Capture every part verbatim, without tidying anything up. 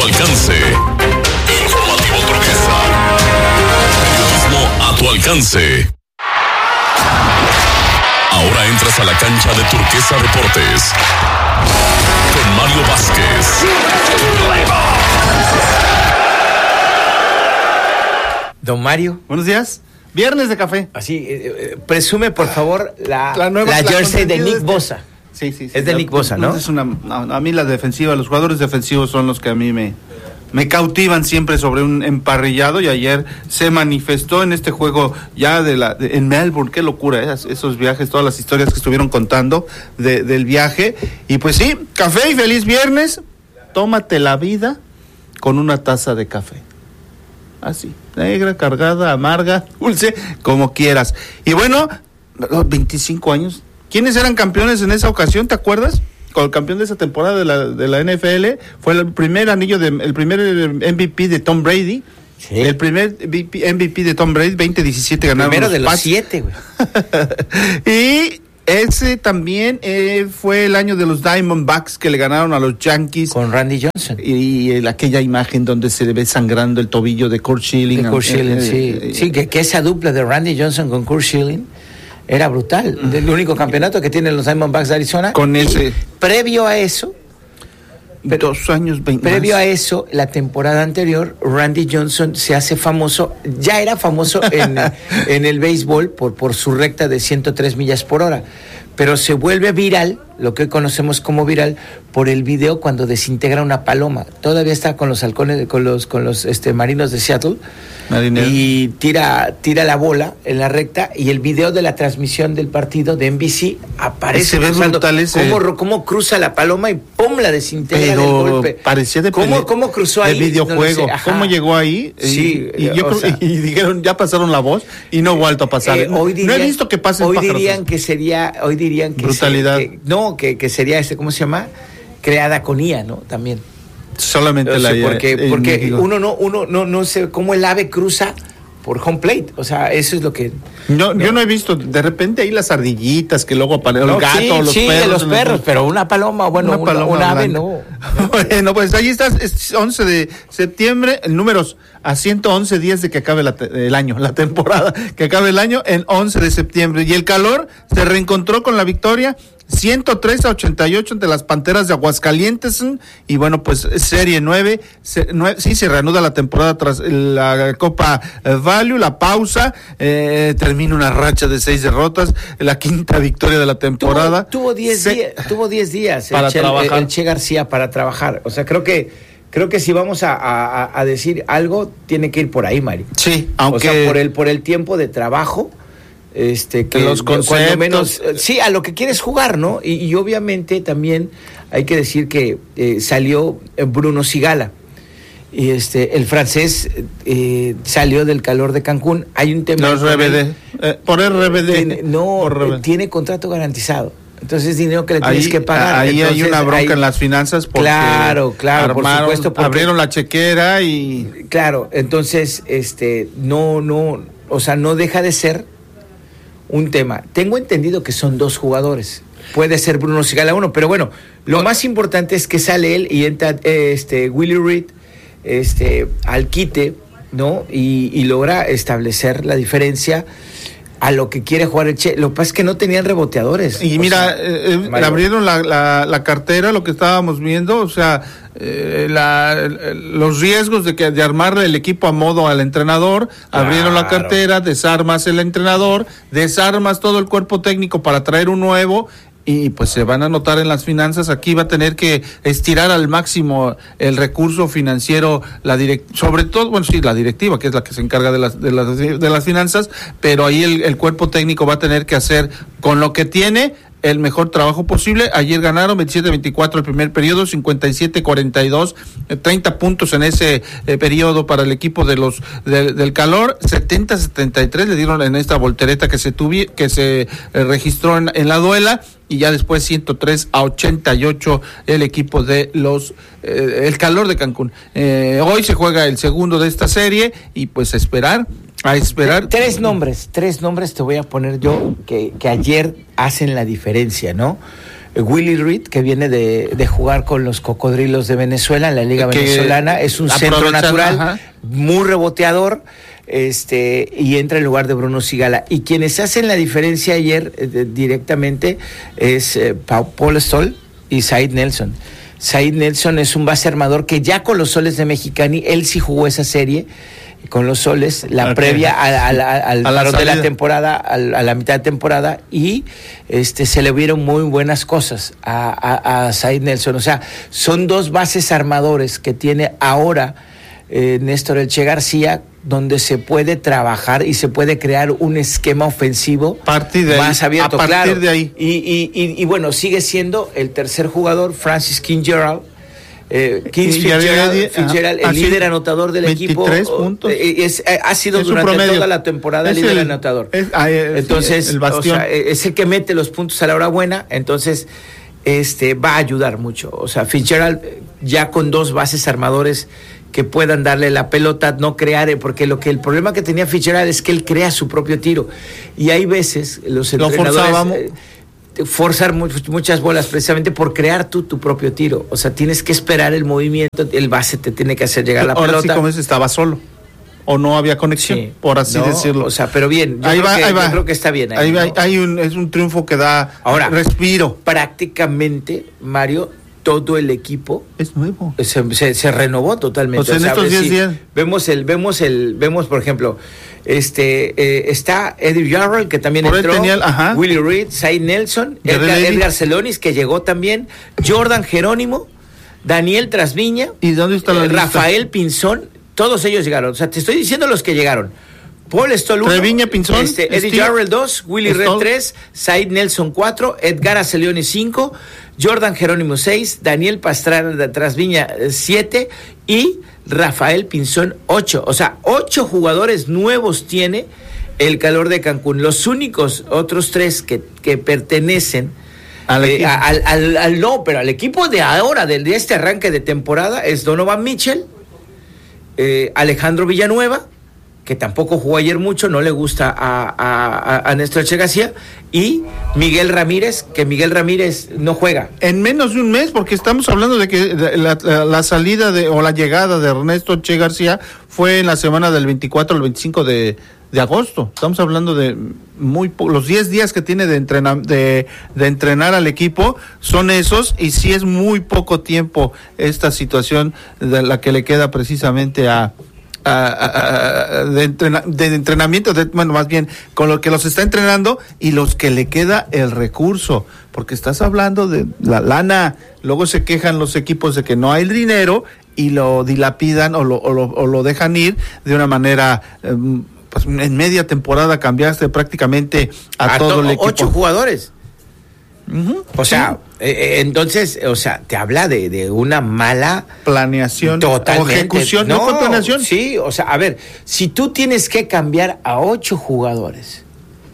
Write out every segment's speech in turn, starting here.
Alcance. Informativo Turquesa. Periodismo a tu alcance. Ahora entras a la cancha de Turquesa Deportes con Mario Vázquez. Don Mario. Buenos días. Viernes de café. Así, eh, eh, presume por favor la, la, nueva, la la jersey de Nick este. Bosa. Sí, sí, sí. Es de la, Nick Bosa, ¿no? Es una, no, a mí la defensiva, los jugadores defensivos son los que a mí me, me cautivan siempre sobre un emparrillado, y ayer se manifestó en este juego ya de la de, en Melbourne. Qué locura, ¿eh? Esos viajes, todas las historias que estuvieron contando de, del viaje. Y pues sí, café y feliz viernes. Tómate la vida con una taza de café. Así, negra, cargada, amarga, dulce, como quieras. Y bueno, veinticinco años. ¿Quiénes eran campeones en esa ocasión? ¿Te acuerdas? Con el campeón de esa temporada de la, de la N F L fue el primer anillo, de, el primer M V P de Tom Brady. Sí. El primer M V P de Tom Brady, veinte diecisiete ganaron. Primero los de los Pats. siete, güey. Y ese también eh, fue el año de los Diamondbacks, que le ganaron a los Yankees. Con Randy Johnson. Y, y el, aquella imagen donde se le ve sangrando el tobillo de Curt Schilling. De Curt Schilling, eh, sí. Eh, sí, que, que esa dupla de Randy Johnson con Curt Schilling era brutal. Uh-huh. El único campeonato que tienen los Diamondbacks de Arizona. Con ese. Y previo a eso. Pero, dos años, veinte Previo más. a eso, la temporada anterior, Randy Johnson se hace famoso, ya era famoso en, en el béisbol por, por su recta de ciento tres millas por hora, pero se vuelve viral, lo que hoy conocemos como viral, por el video cuando desintegra una paloma. Todavía está con los halcones, con los, con los este, marinos de Seattle, Marinero. Y tira, tira la bola en la recta, y el video de la transmisión del partido de N B C aparece. Se ve brutal ese. Cómo, cómo cruza la paloma y ¡pum! La desintegra. Pero del golpe. Parecía de ¿Cómo, cómo cruzó ahí? De videojuego. No ¿Cómo llegó ahí? Sí. Y, y yo creo, sea, y dijeron, ya pasaron la voz y no ha vuelto a pasar. Eh, hoy dirían, no he visto que pasen hoy pájaros. dirían que sería, hoy dirían que brutalidad. Se, que, no, que, que sería este, ¿cómo se llama? Creada con I A, ¿no? También. Solamente o sea, la I A. Porque, eh, porque uno no, uno no, no sé cómo el ave cruza por home plate, o sea, eso es lo que... No, no. Yo no he visto, de repente ahí las ardillitas que luego aparecen, no, el gato, sí, los sí, perros. los perros, los... pero una paloma, bueno, una, paloma una, una ave no. Bueno, pues ahí está, es once de septiembre, en números a ciento once días de que acabe la te- el año, la temporada, que acabe el año en once de septiembre. Y el calor se reencontró con la victoria, ciento tres a ochenta y ocho ante las Panteras de Aguascalientes. Y bueno, pues serie nueve, se, nueve sí se reanuda la temporada tras la Copa eh, Value, la pausa, eh, termina una racha de seis derrotas, la quinta victoria de la temporada. Tuvo diez días, tuvo diez días para el che, trabajar. El Che García para trabajar. O sea, creo que creo que si vamos a, a, a decir algo, tiene que ir por ahí, Mario. Sí, aunque o sea, por el por el tiempo de trabajo. Este, que los conceptos, menos, sí, a lo que quieres jugar, ¿no? Y, y obviamente también hay que decir que eh, salió Bruno Sigala, y este, el francés eh, salió del calor de Cancún. Hay un tema. No es R B D, eh, por R B D. Tiene, no, por R B D. Tiene contrato garantizado. Entonces es dinero que le tienes ahí, que pagar. Ahí Entonces, hay una bronca ahí, en las finanzas porque claro, claro, armaron, por supuesto, porque, abrieron la chequera y claro, entonces este no no, o sea, no deja de ser un tema. Tengo entendido que son dos jugadores. Puede ser Bruno Sigala uno, pero bueno, lo no. más importante es que sale él y entra eh, este Willie Reed este al quite, ¿no? Y, y logra establecer la diferencia a lo que quiere jugar el Che. Lo que pasa es que no tenían reboteadores. Y mira, sea, eh, le abrieron la, la, la cartera, lo que estábamos viendo, o sea, eh, la, los riesgos de que de armarle el equipo a modo al entrenador, claro. Abrieron la cartera, desarmas el entrenador, desarmas todo el cuerpo técnico para traer un nuevo. Y pues se van a notar en las finanzas. Aquí va a tener que estirar al máximo el recurso financiero, la direct, sobre todo, bueno, sí, la directiva, que es la que se encarga de las de las, de las finanzas, pero ahí el, el cuerpo técnico va a tener que hacer con lo que tiene el mejor trabajo posible. Ayer ganaron veintisiete a veinticuatro el primer periodo, cincuenta y siete a cuarenta y dos, treinta puntos en ese eh, periodo para el equipo de los de, del calor, setenta a setenta y tres le dieron en esta voltereta que se tuvi, que se eh, registró en, en la duela, y ya después ciento tres a ochenta y ocho el equipo de los eh, el calor de Cancún. Eh, hoy se juega el segundo de esta serie y pues a esperar A esperar. Tres nombres, tres nombres te voy a poner yo que, que ayer hacen la diferencia, ¿no? Willie Reed, que viene de, de jugar con los Cocodrilos de Venezuela en la Liga que Venezolana, es un centro natural, ajá. muy reboteador, este y entra en lugar de Bruno Sigala. Y quienes hacen la diferencia ayer eh, directamente es eh, Paul Stoll y Said Nelson. Said Nelson es un base armador que ya con los Soles de Mexicali, él sí jugó esa serie con los Soles, la okay. previa a, a, a, al a parón de la temporada, a, a la mitad de temporada, y este se le vieron muy buenas cosas a, a, a Said Nelson. O sea, son dos bases armadores que tiene ahora eh, Néstor El Che García, donde se puede trabajar y se puede crear un esquema ofensivo partir de más ahí, abierto. A partir claro. de ahí. Y, y, y, y bueno, sigue siendo el tercer jugador, Francis Fitzgerald, eh, Keith Fitzgerald, había, Fitzgerald el líder anotador del equipo. veintitrés puntos. Eh, es, eh, ha sido es durante toda la temporada el líder anotador. Es, ah, es, entonces, el bastión. O sea, es el que mete los puntos a la hora buena, entonces este va a ayudar mucho. O sea, Fitzgerald ya con dos bases armadores que puedan darle la pelota, no crear, porque lo que el problema que tenía Fitzgerald es que él crea su propio tiro, y hay veces los entrenadores eh, forzar mu- muchas bolas precisamente por crear tú tu propio tiro. O sea, tienes que esperar el movimiento, el base te tiene que hacer llegar la Ahora pelota. Sí, como es, estaba solo o no había conexión, sí, por así no, decirlo. O sea, pero bien, yo, ahí creo, va, que, ahí va. yo creo que está bien. Ahí, ahí ¿no? va, hay un, es un triunfo que da ahora respiro. Prácticamente, Mario, todo el equipo es nuevo, se, se, se renovó totalmente. O sea, en o sea, estos diez días vemos el vemos el vemos por ejemplo este eh, está Eddie Yarrell, que también por entró, tenía, ajá. Willie Reed, Said Nelson, Edgar, Edgar Celonis, que llegó también, Jordan Jerónimo, Daniel Trasviña, ¿y dónde está la eh, lista? Rafael Pinzón, todos ellos llegaron. O sea, te estoy diciendo los que llegaron: Paul Stoll uno, Treviña, Pinzón, este, Eddie Yarrell dos, Willie Reed tres, Said Nelson cuatro, Edgar Aceleoni cinco, Jordan Jerónimo seis, Daniel Pastrana Trasviña siete y Rafael Pinzón ocho. O sea, ocho jugadores nuevos tiene el Calor de Cancún. Los únicos otros tres que, que pertenecen al, eh, al, al, al no, pero al equipo de ahora, del de este arranque de temporada, es Donovan Mitchell, eh, Alejandro Villanueva, que tampoco jugó ayer mucho, no le gusta a, a, a Néstor El Che García, y Miguel Ramírez, que Miguel Ramírez no juega. En menos de un mes, porque estamos hablando de que la, la, la salida de o la llegada de Ernesto El Che García fue en la semana del veinticuatro al veinticinco de, de agosto. Estamos hablando de muy po- los diez días que tiene de, entrena, de, de entrenar al equipo son esos, y sí es muy poco tiempo esta situación de la que le queda precisamente a A, a, a, de, entrena, de entrenamiento, de, bueno, más bien con lo que los está entrenando y los que le queda el recurso, porque estás hablando de la lana. Luego se quejan los equipos de que no hay dinero y lo dilapidan o lo, o lo, o lo dejan ir de una manera, eh, pues en media temporada cambiaste prácticamente a, a todo to- el equipo. Ocho jugadores. Uh-huh. O sea, sí. eh, entonces, o sea, te habla de, de una mala planeación totalmente. o ejecución, no, no fue planeación. Sí, o sea, a ver, si tú tienes que cambiar a ocho jugadores,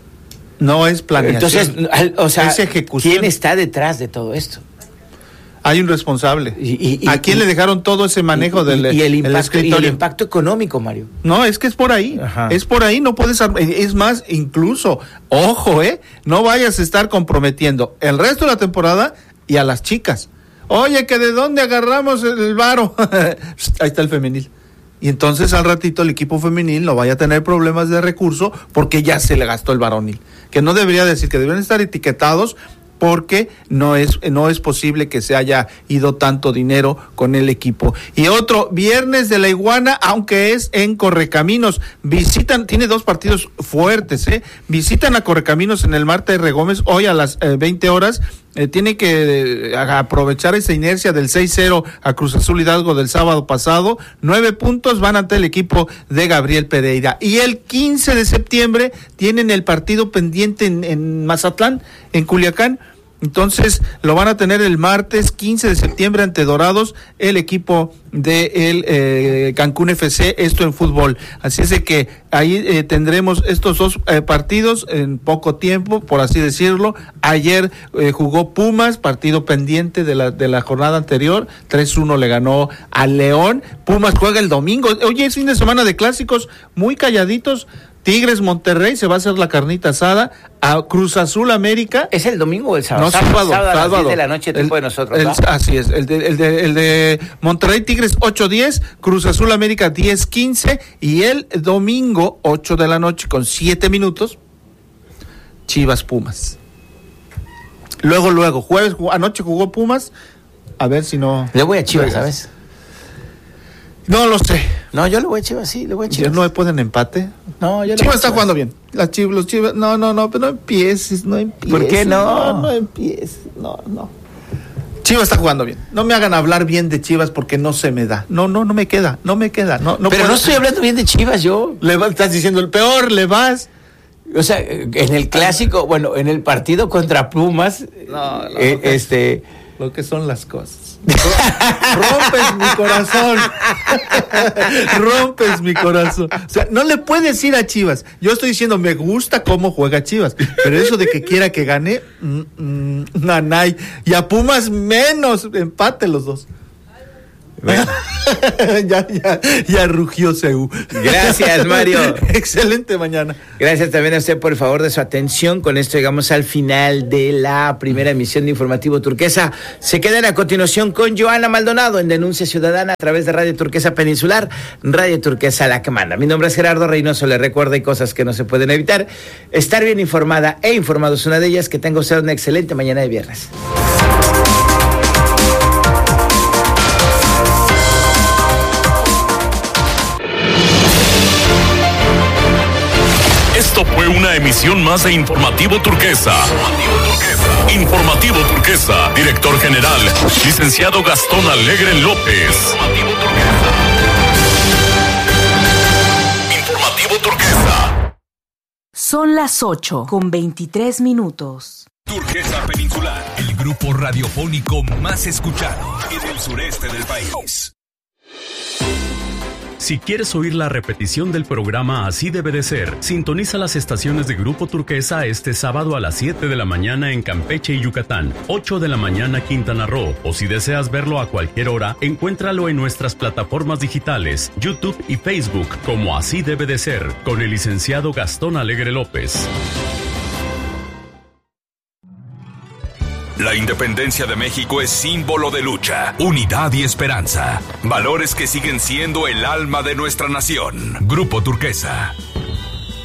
no es planeación. Entonces, o sea, es ejecución. ¿Quién está detrás de todo esto? Hay un responsable. Y, y, ¿A quién y, le dejaron todo ese manejo y, del y el, impacto, el y el impacto económico, Mario? No, es que es por ahí. Ajá. Es por ahí, no puedes. Es más, incluso, ojo, ¿eh? No vayas a estar comprometiendo el resto de la temporada y a las chicas. Oye, que de dónde agarramos el varo. Ahí está el femenil. Y entonces al ratito el equipo femenil no vaya a tener problemas de recurso porque ya se le gastó el varonil. Que no debería decir, que deberían estar etiquetados, porque no es no es posible que se haya ido tanto dinero con el equipo. Y otro, Viernes de la Iguana, aunque es en Correcaminos, visitan, tiene dos partidos fuertes, ¿eh? Visitan a Correcaminos en el Marte R. Gómez hoy a las eh, veinte horas. Eh, tiene que eh, aprovechar esa inercia del seis cero a Cruz Azul Hidalgo del sábado pasado. Nueve puntos van ante el equipo de Gabriel Pereira. Y el quince de septiembre tienen el partido pendiente en, en Mazatlán, en Culiacán. Entonces lo van a tener el martes quince de septiembre ante Dorados, el equipo de el eh, Cancún F C, esto en fútbol. Así es de que ahí eh, tendremos estos dos eh, partidos en poco tiempo, por así decirlo. Ayer eh, jugó Pumas, partido pendiente de la de la jornada anterior, tres uno le ganó al León. Pumas juega el domingo. Oye, es fin de semana de clásicos, muy calladitos. Tigres Monterrey, se va a hacer la carnita asada. A Cruz Azul América. ¿Es el domingo o el sábado? No, sábado. Sábado, sábado. A las diez de la noche, tiempo de nosotros. El, así es. El de, el, de, el de Monterrey Tigres ocho diez, Cruz Azul América diez quince y el domingo ocho de la noche con siete minutos, Chivas Pumas. Luego, luego, jueves, anoche jugó Pumas. A ver si no. Le voy a Chivas, ¿sabes? No lo sé. No, yo le voy a Chivas, sí, le voy a Chivas. ¿No me pueden empate? No, yo le Chivas voy a está jugando bien. Las Chivas, los Chivas, no, no, no, pero no empieces, no empieces. ¿Por qué no? No, no empieces, no, no. Chivas está jugando bien. No me hagan hablar bien de Chivas porque no se me da. No, no, no me queda, no me queda. No, no pero puedo. no estoy hablando bien de Chivas, yo. Le va, estás diciendo el peor, le vas. O sea, en el clásico, bueno, en el partido contra Pumas, no, no, eh, lo que, este... Lo que son las cosas. Rompes mi corazón. Rompes mi corazón. O sea, no le puedes ir a Chivas. Yo estoy diciendo, me gusta cómo juega Chivas. Pero eso de que quiera que gane, mm, mm, nanay. Y a Pumas menos. Empate los dos. Bueno. ya, ya, ya rugió C U. Gracias, Mario. Excelente mañana. Gracias también a usted por el favor de su atención. Con esto llegamos al final de la primera emisión de Informativo Turquesa. Se quedan a continuación con Joana Maldonado en Denuncia Ciudadana a través de Radio Turquesa Peninsular, Radio Turquesa la que manda. Mi nombre es Gerardo Reynoso. Le recuerdo, hay cosas que no se pueden evitar. Estar bien informada e informado es una de ellas. Que tenga usted una excelente mañana de viernes. Esto fue una emisión más de Informativo Turquesa. Informativo Turquesa. Informativo Turquesa. Director General, licenciado Gastón Alegre López. Informativo Turquesa. Informativo Turquesa. Son las ocho con veintitrés minutos. Turquesa Peninsular, el grupo radiofónico más escuchado en el sureste del país. Si quieres oír la repetición del programa Así Debe de Ser, sintoniza las estaciones de Grupo Turquesa este sábado a las siete de la mañana en Campeche y Yucatán, ocho de la mañana Quintana Roo, o si deseas verlo a cualquier hora, encuéntralo en nuestras plataformas digitales, YouTube y Facebook, como Así Debe de Ser, con el licenciado Gastón Alegre López. La independencia de México es símbolo de lucha, unidad y esperanza. Valores que siguen siendo el alma de nuestra nación. Grupo Turquesa.